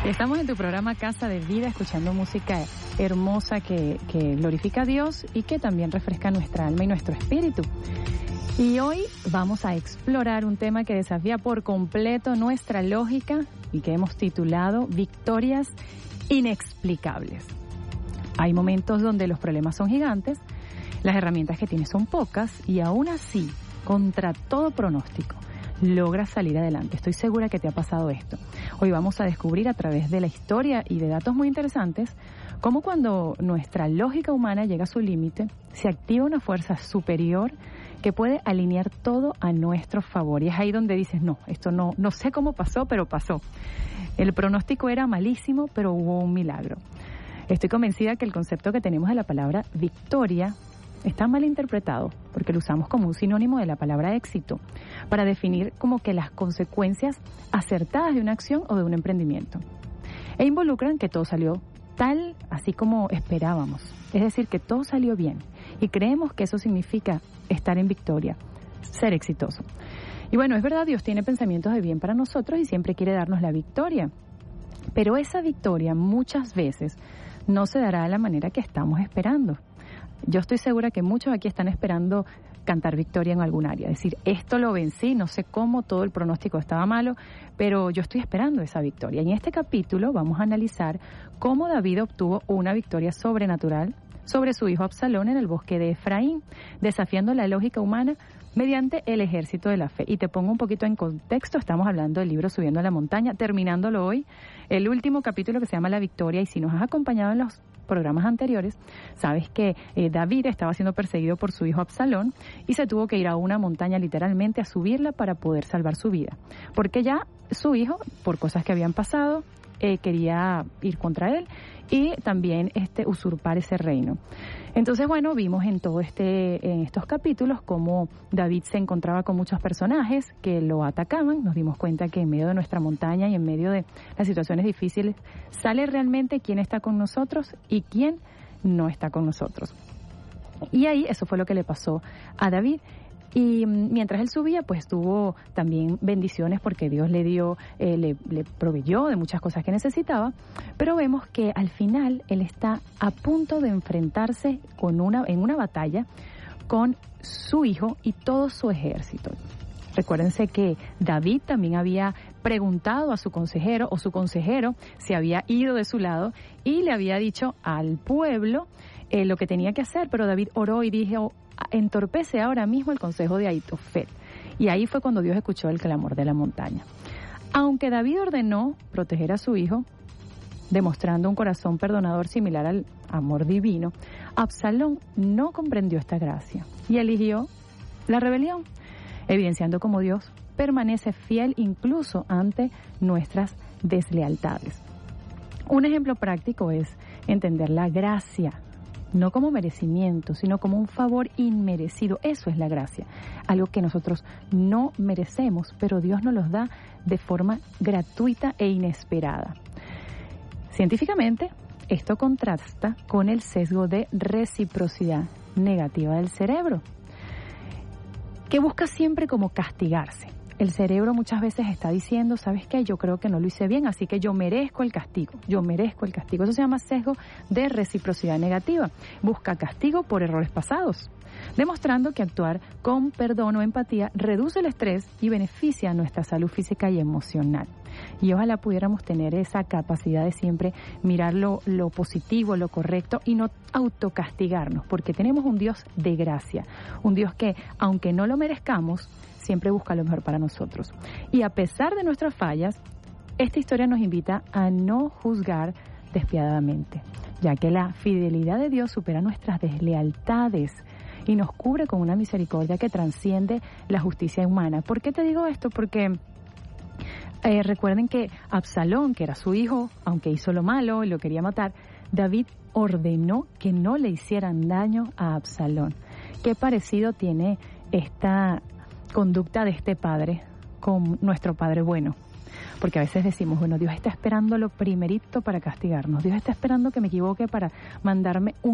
Estamos en tu programa Casa de Vida, escuchando música hermosa que glorifica a Dios y que también refresca nuestra alma y nuestro espíritu. Y hoy vamos a explorar un tema que desafía por completo nuestra lógica y que hemos titulado Victorias Inexplicables. Hay momentos donde los problemas son gigantes, las herramientas que tienes son pocas y aún así, contra todo pronóstico, logras salir adelante. Estoy segura que te ha pasado esto. Hoy vamos a descubrir a través de la historia y de datos muy interesantes cómo cuando nuestra lógica humana llega a su límite, se activa una fuerza superior que puede alinear todo a nuestro favor. Y es ahí donde dices, no, esto no sé cómo pasó, pero pasó. El pronóstico era malísimo, pero hubo un milagro. Estoy convencida que el concepto que tenemos de la palabra victoria está mal interpretado, porque lo usamos como un sinónimo de la palabra éxito, para definir como que las consecuencias acertadas de una acción o de un emprendimiento. E involucran que todo salió tal, así como esperábamos. Es decir, que todo salió bien. Y creemos que eso significa estar en victoria, ser exitoso. Y bueno, es verdad, Dios tiene pensamientos de bien para nosotros y siempre quiere darnos la victoria. Pero esa victoria muchas veces no se dará de la manera que estamos esperando. Yo estoy segura que muchos aquí están esperando cantar victoria en algún área. Es decir, esto lo vencí, no sé cómo, todo el pronóstico estaba malo, pero yo estoy esperando esa victoria. Y en este capítulo vamos a analizar cómo David obtuvo una victoria sobrenatural sobre su hijo Absalón en el bosque de Efraín, desafiando la lógica humana mediante el ejército de la fe. Y te pongo un poquito en contexto, estamos hablando del libro Subiendo a la Montaña, terminándolo hoy, el último capítulo que se llama La Victoria, y si nos has acompañado en los programas anteriores, sabes que David estaba siendo perseguido por su hijo Absalón y se tuvo que ir a una montaña literalmente a subirla para poder salvar su vida, porque ya su hijo, por cosas que habían pasado, quería ir contra él y también usurpar ese reino. Entonces, bueno, vimos en estos capítulos cómo David se encontraba con muchos personajes que lo atacaban. Nos dimos cuenta que en medio de nuestra montaña y en medio de las situaciones difíciles sale realmente quién está con nosotros y quién no está con nosotros. Y ahí eso fue lo que le pasó a David. Y mientras él subía, pues tuvo también bendiciones porque Dios le dio, le proveyó de muchas cosas que necesitaba, pero vemos que al final él está a punto de enfrentarse en una batalla con su hijo y todo su ejército. Recuérdense que David también había preguntado a su consejero, o su consejero se había ido de su lado y le había dicho al pueblo lo que tenía que hacer, pero David oró y dijo, entorpece ahora mismo el consejo de Ahitofel. Y ahí fue cuando Dios escuchó el clamor de la montaña. Aunque David ordenó proteger a su hijo, demostrando un corazón perdonador similar al amor divino, Absalón no comprendió esta gracia y eligió la rebelión, evidenciando cómo Dios permanece fiel incluso ante nuestras deslealtades. Un ejemplo práctico es entender la gracia, no como merecimiento, sino como un favor inmerecido. Eso es la gracia, algo que nosotros no merecemos, pero Dios nos los da de forma gratuita e inesperada. Científicamente, esto contrasta con el sesgo de reciprocidad negativa del cerebro, que busca siempre como castigarse. El cerebro muchas veces está diciendo, ¿sabes qué? Yo creo que no lo hice bien, así que yo merezco el castigo. Eso se llama sesgo de reciprocidad negativa. Busca castigo por errores pasados, demostrando que actuar con perdón o empatía reduce el estrés y beneficia a nuestra salud física y emocional. Y ojalá pudiéramos tener esa capacidad de siempre mirar lo positivo, lo correcto y no autocastigarnos, porque tenemos un Dios de gracia, un Dios que, aunque no lo merezcamos, siempre busca lo mejor para nosotros. Y a pesar de nuestras fallas, esta historia nos invita a no juzgar despiadadamente, ya que la fidelidad de Dios supera nuestras deslealtades y nos cubre con una misericordia que trasciende la justicia humana. ¿Por qué te digo esto? Porque recuerden que Absalón, que era su hijo, aunque hizo lo malo y lo quería matar, David ordenó que no le hicieran daño a Absalón. ¿Qué parecido tiene esta conducta de este padre con nuestro Padre bueno? Porque a veces decimos, bueno, Dios está esperando lo primerito para castigarnos. Dios está esperando que me equivoque para mandarme un